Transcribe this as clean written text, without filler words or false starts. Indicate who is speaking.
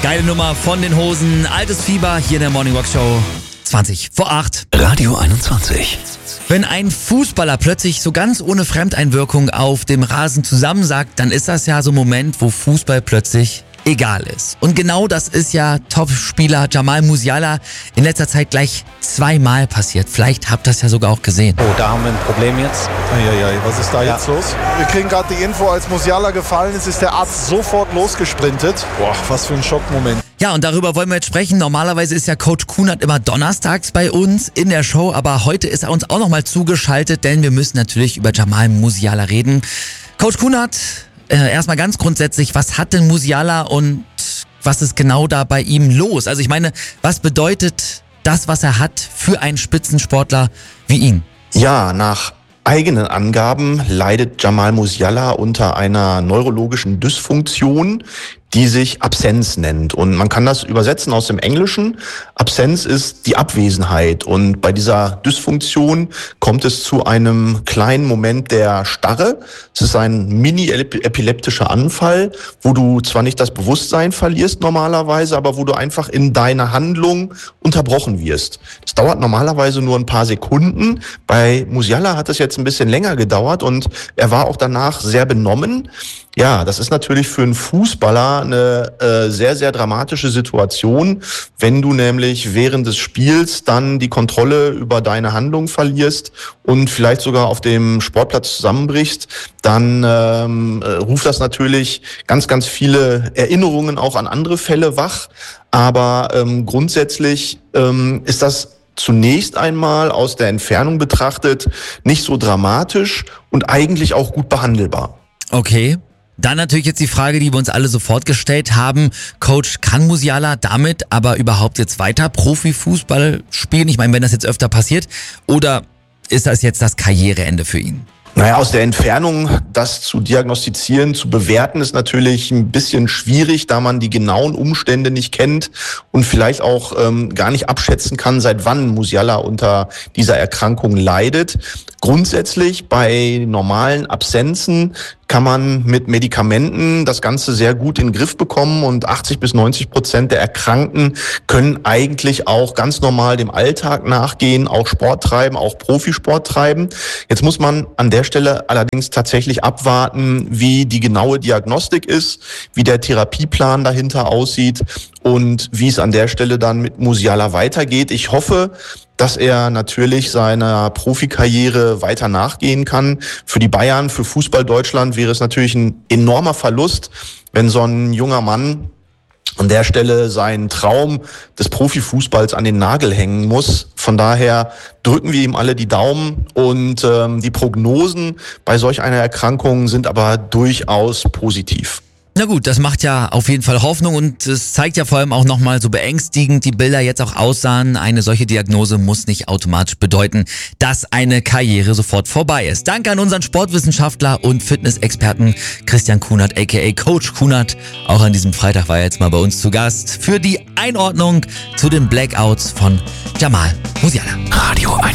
Speaker 1: Geile Nummer von den Hosen. Altes Fieber hier in der Morning Rock Show. 20:08.
Speaker 2: Radio 21.
Speaker 1: Wenn ein Fußballer plötzlich so ganz ohne Fremdeinwirkung auf dem Rasen zusammensagt, dann ist das ja so ein Moment, wo Fußball plötzlich egal ist. Und genau das ist ja Topspieler Jamal Musiala in letzter Zeit gleich zweimal passiert. Vielleicht habt ihr das ja sogar auch gesehen.
Speaker 3: Oh, da haben wir ein Problem jetzt.
Speaker 4: Eieiei, was ist da jetzt los? Wir kriegen gerade die Info, als Musiala gefallen ist, ist der Arzt sofort losgesprintet. Boah, was für ein Schockmoment.
Speaker 1: Ja, und darüber wollen wir jetzt sprechen. Normalerweise ist ja Coach Kunert immer donnerstags bei uns in der Show, aber heute ist er uns auch nochmal zugeschaltet, denn wir müssen natürlich über Jamal Musiala reden. Coach Kunert, erstmal ganz grundsätzlich, was hat denn Musiala und was ist genau da bei ihm los? Also ich meine, was bedeutet das, was er hat für einen Spitzensportler wie ihn?
Speaker 5: Ja, nach eigenen Angaben leidet Jamal Musiala unter einer neurologischen Dysfunktion, die sich Absenz nennt. Und man kann das übersetzen aus dem Englischen. Absenz ist die Abwesenheit. Und bei dieser Dysfunktion kommt es zu einem kleinen Moment der Starre. Es ist ein mini-epileptischer Anfall, wo du zwar nicht das Bewusstsein verlierst normalerweise, aber wo du einfach in deiner Handlung unterbrochen wirst. Das dauert normalerweise nur ein paar Sekunden. Bei Musiala hat es jetzt ein bisschen länger gedauert und er war auch danach sehr benommen. Ja, das ist natürlich für einen Fußballer eine sehr, sehr dramatische Situation, wenn du nämlich während des Spiels dann die Kontrolle über deine Handlung verlierst und vielleicht sogar auf dem Sportplatz zusammenbrichst, dann ruft das natürlich ganz, ganz viele Erinnerungen auch an andere Fälle wach. Aber grundsätzlich ist das zunächst einmal aus der Entfernung betrachtet nicht so dramatisch und eigentlich auch gut behandelbar.
Speaker 1: Okay. Dann natürlich jetzt die Frage, die wir uns alle sofort gestellt haben. Coach, kann Musiala damit aber überhaupt jetzt weiter Profifußball spielen? Ich meine, wenn das jetzt öfter passiert, oder ist das jetzt das Karriereende für ihn?
Speaker 5: Naja, aus der Entfernung das zu diagnostizieren, zu bewerten, ist natürlich ein bisschen schwierig, da man die genauen Umstände nicht kennt und vielleicht auch gar nicht abschätzen kann, seit wann Musiala unter dieser Erkrankung leidet. Grundsätzlich bei normalen Absenzen kann man mit Medikamenten das Ganze sehr gut in den Griff bekommen und 80-90% der Erkrankten können eigentlich auch ganz normal dem Alltag nachgehen, auch Sport treiben, auch Profisport treiben. Jetzt muss man an der Stelle allerdings tatsächlich abwarten, wie die genaue Diagnostik ist, wie der Therapieplan dahinter aussieht und wie es an der Stelle dann mit Musiala weitergeht. Ich hoffe, dass er natürlich seiner Profikarriere weiter nachgehen kann. Für die Bayern, für Fußball Deutschland wäre es natürlich ein enormer Verlust, wenn so ein junger Mann an der Stelle seinen Traum des Profifußballs an den Nagel hängen muss. Von daher drücken wir ihm alle die Daumen und die Prognosen bei solch einer Erkrankung sind aber durchaus positiv.
Speaker 1: Na gut, das macht ja auf jeden Fall Hoffnung und es zeigt ja vor allem auch nochmal, so beängstigend die Bilder jetzt auch aussahen. Eine solche Diagnose muss nicht automatisch bedeuten, dass eine Karriere sofort vorbei ist. Danke an unseren Sportwissenschaftler und Fitnessexperten Christian Kunert, aka Coach Kunert. Auch an diesem Freitag war er jetzt mal bei uns zu Gast für die Einordnung zu den Blackouts von Jamal Musiala.
Speaker 2: Radio 21.